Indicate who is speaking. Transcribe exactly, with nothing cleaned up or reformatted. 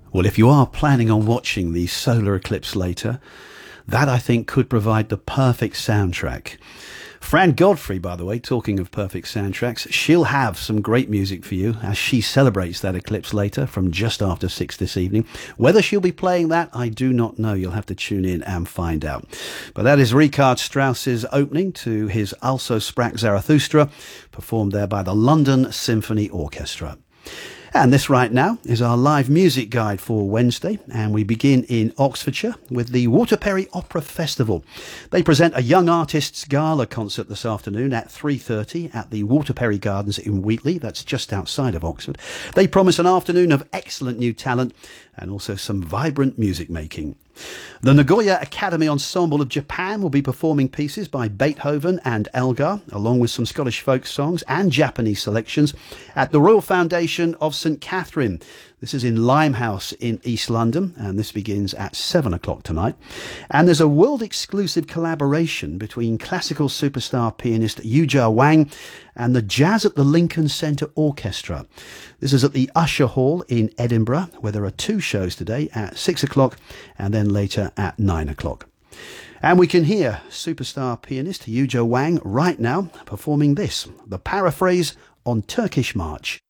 Speaker 1: Well, if you are planning on watching the solar eclipse later, that I think could provide the perfect soundtrack. Fran Godfrey, by the way, talking of perfect soundtracks, she'll have some great music for you as she celebrates that eclipse later from just after six this evening. Whether she'll be playing that, I do not know. You'll have to tune in and find out. But that is Richard Strauss's opening to his Also Sprach Zarathustra, performed there by the London Symphony Orchestra. And this right now is our live music guide for Wednesday, and we begin in Oxfordshire with the Waterperry Opera Festival. They present a Young Artists Gala concert this afternoon at three thirty at the Waterperry Gardens in Wheatley, that's just outside of Oxford. They promise an afternoon of excellent new talent and also some vibrant music making. The Nagoya Academy Ensemble of Japan will be performing pieces by Beethoven and Elgar, along with some Scottish folk songs and Japanese selections at the Royal Foundation of St Catherine. This is in Limehouse in East London, and this begins at seven o'clock tonight. And there's a world-exclusive collaboration between classical superstar pianist Yuja Wang and the Jazz at the Lincoln Centre Orchestra. This is at the Usher Hall in Edinburgh, where there are two shows today at six o'clock and then later at nine o'clock. And we can hear superstar pianist Yuja Wang right now performing this, the paraphrase on Turkish March.